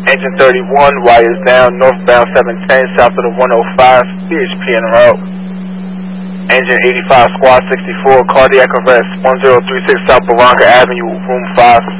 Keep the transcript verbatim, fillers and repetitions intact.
Engine thirty-one, wires down, northbound seven ten, south of the one oh five, C H P en route. Engine eighty-five, squad sixty-four, cardiac arrest, one zero three six South Barranca Avenue, room five.